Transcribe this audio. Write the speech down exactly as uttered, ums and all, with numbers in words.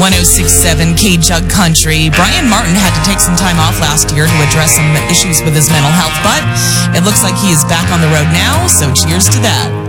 one oh six point seven K-Jug Country. Brian Martin had to take some time off last year to address some issues with his mental health, but it looks like he is back on the road now, so cheers to that.